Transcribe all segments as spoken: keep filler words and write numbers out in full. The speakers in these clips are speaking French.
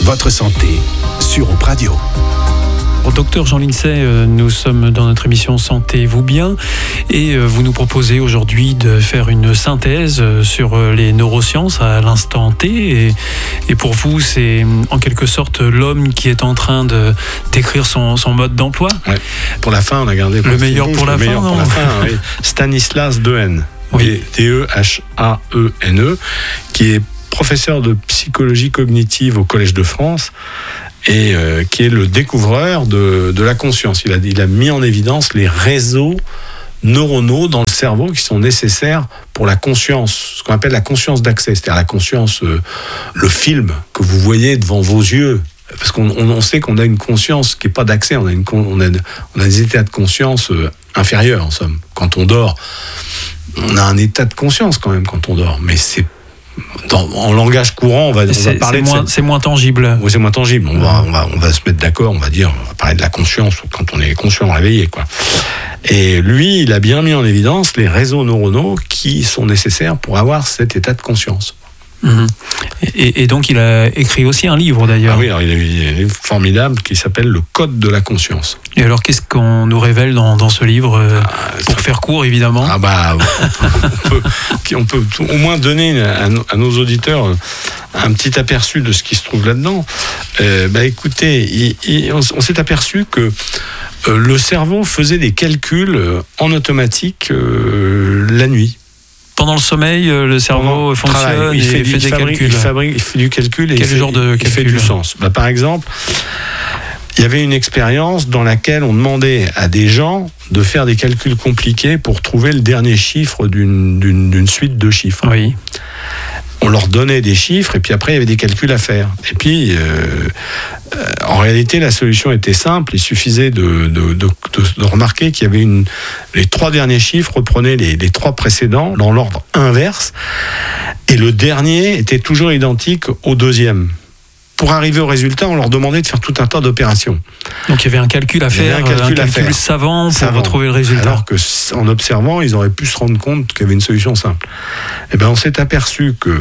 votre santé sur Europe Radio. Docteur Jean Lincey, nous sommes dans notre émission Sentez-vous bien et vous nous proposez aujourd'hui de faire une synthèse sur les neurosciences à l'instant T et, et pour vous c'est en quelque sorte l'homme qui est en train de décrire son, son mode d'emploi. Ouais. Pour la fin on a gardé le meilleur pour la le fin, meilleur non pour la fin, oui. Stanislas Dehaene, oui. D E H A E N E, qui est professeur de psychologie cognitive au Collège de France et euh, qui est le découvreur de, de la conscience. Il a, il a mis en évidence les réseaux neuronaux dans le cerveau qui sont nécessaires pour la conscience, ce qu'on appelle la conscience d'accès, c'est-à-dire la conscience, euh, le film que vous voyez devant vos yeux. Parce qu'on on, on sait qu'on a une conscience qui n'est pas d'accès, on a, une, on, a, on a des états de conscience euh, inférieurs, en somme. Quand on dort, on a un état de conscience quand même quand on dort, mais c'est Dans, en langage courant, on va, on va parler c'est de moins, cette... c'est moins tangible. Oui, c'est moins tangible. On va, on va, on va se mettre d'accord. On va dire, on va parler de la conscience quand on est conscient, réveillé, quoi. Et lui, il a bien mis en évidence les réseaux neuronaux qui sont nécessaires pour avoir cet état de conscience. Mmh. Et, et donc, il a écrit aussi un livre, d'ailleurs. Ah oui, alors il a eu un livre formidable qui s'appelle Le Code de la conscience. Et alors, qu'est-ce qu'on nous révèle dans, dans ce livre euh, ah, pour ça... faire court, évidemment. Ah bah, on peut, on peut au moins donner à, à nos auditeurs un petit aperçu de ce qui se trouve là-dedans. Euh, bah écoutez, il, il, on, on s'est aperçu que euh, le cerveau faisait des calculs en automatique euh, la nuit. Pendant le sommeil, le cerveau Pendant fonctionne il et fait, fait il des fabrique, calculs. Il, fabrique, il fait du calcul et Quel il fait, genre de il calcul fait du sens. Bah, par exemple, il y avait une expérience dans laquelle on demandait à des gens de faire des calculs compliqués pour trouver le dernier chiffre d'une, d'une, d'une suite de chiffres. Oui. On leur donnait des chiffres et puis après il y avait des calculs à faire. Et puis euh, euh, en réalité la solution était simple, il suffisait de, de, de, de, de remarquer qu'il y avait une, les trois derniers chiffres reprenaient les, les trois précédents dans l'ordre inverse et le dernier était toujours identique au deuxième. Pour arriver au résultat, on leur demandait de faire tout un tas d'opérations. Donc il y avait un calcul à faire, un calcul, un calcul savant pour savant. retrouver le résultat. Alors que en observant, ils auraient pu se rendre compte qu'il y avait une solution simple. Et ben on s'est aperçu que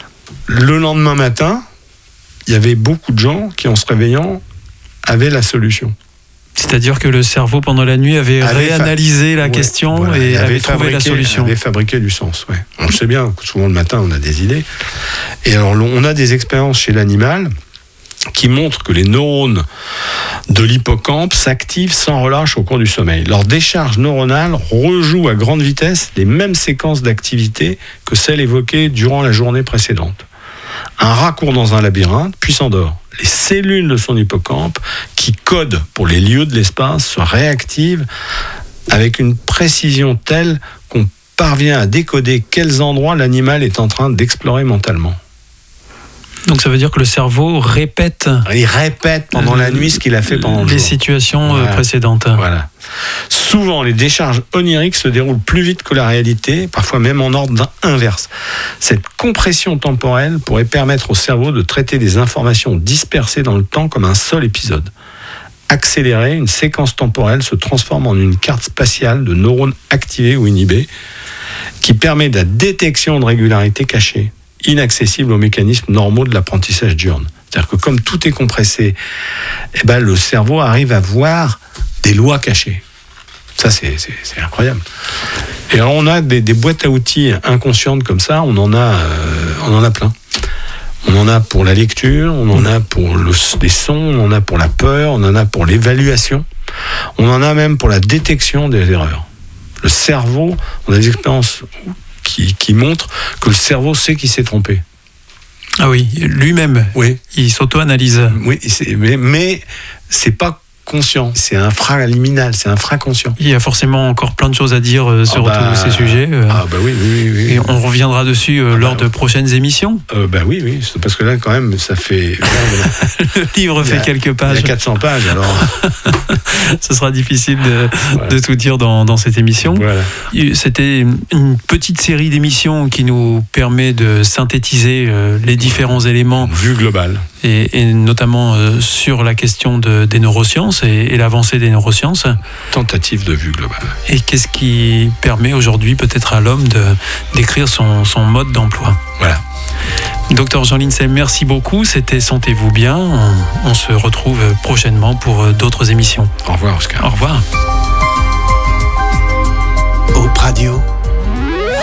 le lendemain matin, il y avait beaucoup de gens qui, en se réveillant, avaient la solution. C'est-à-dire que le cerveau, pendant la nuit, avait, avait réanalysé fa... la ouais, question voilà, et avait, avait trouvé la solution. avait fabriqué du sens, ouais. On le sait bien, souvent le matin, on a des idées. Et alors, on a des expériences chez l'animal qui montrent que les neurones de l'hippocampe s'activent sans relâche au cours du sommeil. Leur décharge neuronale rejoue à grande vitesse les mêmes séquences d'activité que celles évoquées durant la journée précédente. Un rat court dans un labyrinthe, puis s'endort. Les cellules de son hippocampe, qui codent pour les lieux de l'espace, se réactivent avec une précision telle qu'on parvient à décoder quels endroits l'animal est en train d'explorer mentalement. Donc ça veut dire que le cerveau répète... Il répète pendant la nuit ce qu'il a fait pendant le les jour. Les situations voilà. précédentes. Voilà. Souvent, les décharges oniriques se déroulent plus vite que la réalité, parfois même en ordre inverse. Cette compression temporelle pourrait permettre au cerveau de traiter des informations dispersées dans le temps comme un seul épisode. Accélérée, une séquence temporelle se transforme en une carte spatiale de neurones activés ou inhibés qui permet la détection de régularités cachées, inaccessible aux mécanismes normaux de l'apprentissage diurne. C'est-à-dire que comme tout est compressé, eh ben, le cerveau arrive à voir des lois cachées. Ça, c'est, c'est, c'est incroyable. Et alors, on a des, des boîtes à outils inconscientes comme ça, on en a, euh, on en a plein. On en a pour la lecture, on en a pour le, les sons, on en a pour la peur, on en a pour l'évaluation, on en a même pour la détection des erreurs. Le cerveau, on a des expériences Qui, qui montre que le cerveau sait qu'il s'est trompé. Ah oui, lui-même. Oui. Il s'auto-analyse. Oui, c'est, mais, mais c'est pas conscient. C'est infraliminal, c'est infraconscient. Il y a forcément encore plein de choses à dire euh, sur ah bah, tous ces sujets. Euh, ah bah oui, oui, oui. Et on reviendra dessus euh, ah lors bah, de prochaines émissions. Euh, bah oui, oui. C'est parce que là, quand même, ça fait... Le livre fait a, quelques pages. Il y a quatre cents pages, alors... Ce sera difficile de, voilà. de tout dire dans, dans cette émission. Voilà. C'était une petite série d'émissions qui nous permet de synthétiser euh, les différents éléments. Vue globale. Et, et notamment euh, sur la question de, des neurosciences et, et l'avancée des neurosciences. Tentative de vue globale. Et qu'est-ce qui permet aujourd'hui peut-être à l'homme de d'écrire son, son mode d'emploi. Voilà. Docteur Jean Lincey, merci beaucoup. C'était Sentez-vous bien. On se retrouve prochainement pour d'autres émissions. Au revoir, Oscar. Au revoir.